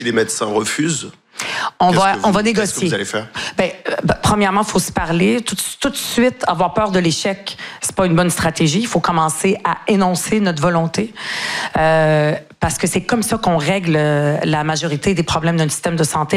Si les médecins refusent, on va négocier. Qu'est-ce que vous allez faire? Premièrement, il faut se parler. Tout de suite, avoir peur de l'échec, c'est pas une bonne stratégie. Il faut commencer à énoncer notre volonté. Parce que c'est comme ça qu'on règle la majorité des problèmes d'un système de santé.